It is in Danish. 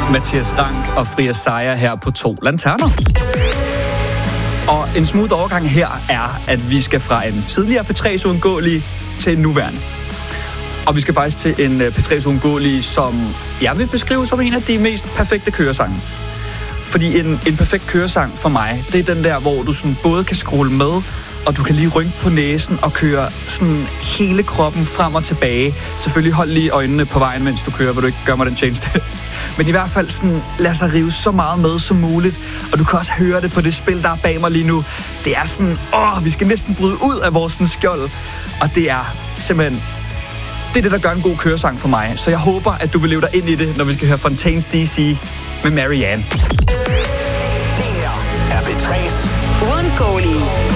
Mathias Rank og Fria Sejer her på 2 Lanterner. Og en smooth overgang her er, at vi skal fra en tidligere P3's uundgåelige til en nuværende. Og vi skal faktisk til en P3's uundgåelige, som jeg vil beskrive som en af de mest perfekte køresange. Fordi en perfekt køresang for mig, det er den der, hvor du sådan både kan scrolle med, og du kan lige rynke på næsen og køre sådan hele kroppen frem og tilbage. Selvfølgelig hold lige øjnene på vejen, mens du kører, hvor du ikke gør mig den tjeneste. Men i hvert fald sådan, lad sig rive så meget med som muligt. Og du kan også høre det på det spil, der er bag mig lige nu. Det er sådan, vi skal næsten bryde ud af vores sådan skjold. Og det er simpelthen, det er det, der gør en god køresang for mig. Så jeg håber, at du vil leve dig ind i det, når vi skal høre Fontaines DC med Marianne. Det her er P3's uundgåelige.